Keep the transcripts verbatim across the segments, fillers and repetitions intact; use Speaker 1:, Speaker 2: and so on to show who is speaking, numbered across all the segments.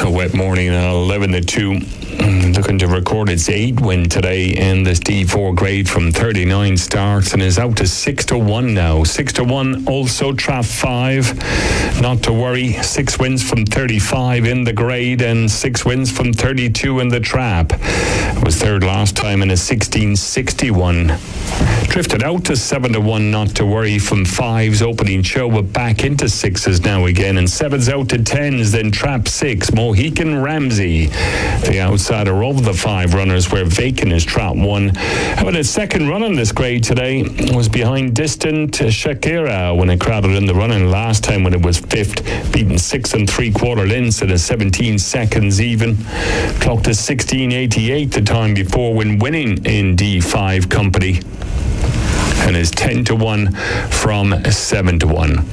Speaker 1: A wet morning at eleven to two. Looking to record its eighth win today in this D four grade from thirty-nine starts and is out to six to one now. six to one also Trap five. Not to worry. Six wins from thirty-five in the grade and six wins from thirty-two in the Trap. It was third last time in a sixteen sixty-one. Drifted out to seven to one, Not to worry, from fives opening show, but back into sixes now again, and sevens out to tens, then Trap six, Mohican Ramsey, the outsider of the five runners, where vacant is Trap one. Having its second run on this grade today was behind distant Shakira when it crowded in the running last time when it was fifth, beaten six and three quarter lengths in a seventeen seconds even. Clocked to sixteen eighty-eight the time before when winning in D five company, and is ten to one from seven to one.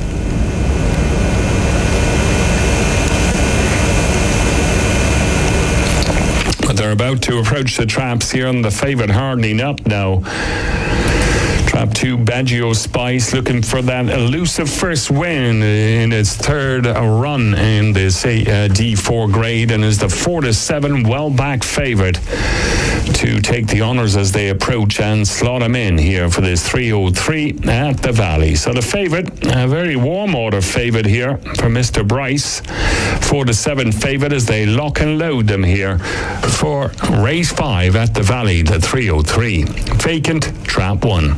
Speaker 1: But they're about to approach the traps here, and the favourite hardening up now. Trap two, Baggio Spice, looking for that elusive first win in its third run in this uh, D four grade, and is the four to seven well-back favourite to take the honours as they approach and slot them in here for this three oh three at the Valley. So the favourite, a very warm order favourite here for Mister Bryce. four to seven favourite as they lock and load them here for race five at the Valley, the three oh three. Vacant, Trap one.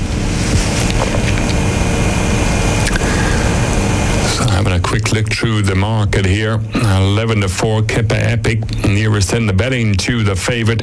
Speaker 1: Having a quick look through the market here. eleven to four, Kippa Epic, nearest in the betting to the favourite.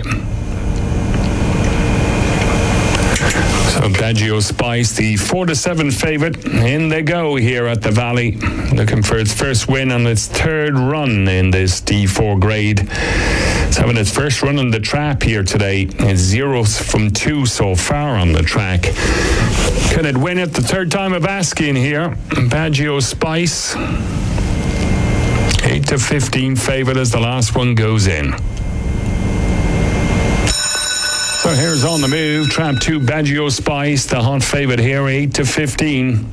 Speaker 1: So Baggio Spice, the four to seven favourite. In they go here at the Valley, looking for its first win on its third run in this D four grade. It's having its first run on the Trap here today. It's zeros from two so far on the track. Can it win it the third time of asking here? Baggio Spice, eight to fifteen favourite as the last one goes in. So here's on the move. Trap two, Baggio Spice, the hot favourite here, eight to fifteen.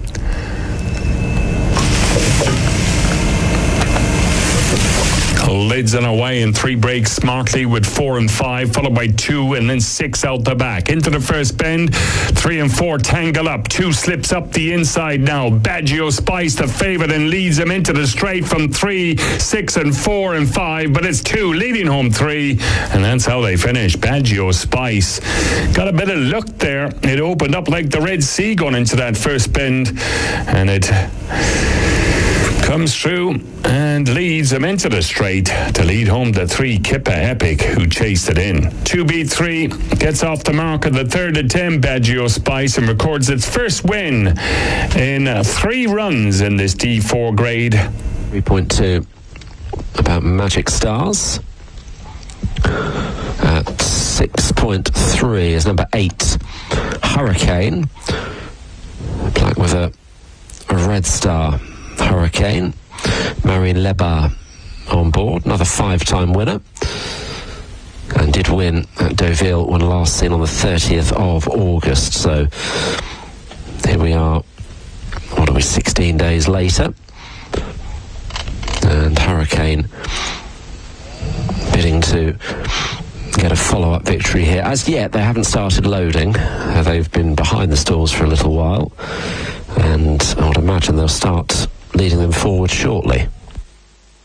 Speaker 1: Lids and away in three breaks smartly with four and five, followed by two and then six out the back. Into the first bend, three and four tangle up. Two slips up the inside now. Baggio Spice, the favourite, and leads them into the straight from three, six and four and five, but it's two leading home three, and that's how they finish. Baggio Spice got a bit of luck there. It opened up like the Red Sea going into that first bend, and it comes through and leads them into the straight to lead home the three, Kippa Epic, who chased it in. Two beat three, gets off the mark at the third attempt, Baggio Spice, and records its first win in uh, three runs in this D four grade.
Speaker 2: three point two about Magic Stars. At six point three is number eight, Hurricane. Black with a, a red star. Hurricane. Marine Lebar on board, another five-time winner, and did win at Deauville when last seen on the thirtieth of August. So here we are, what are we, sixteen days later, and Hurricane bidding to get a follow-up victory here. As yet, they haven't started loading. Uh, they've been behind the stalls for a little while, and I would imagine they'll start leading them forward shortly.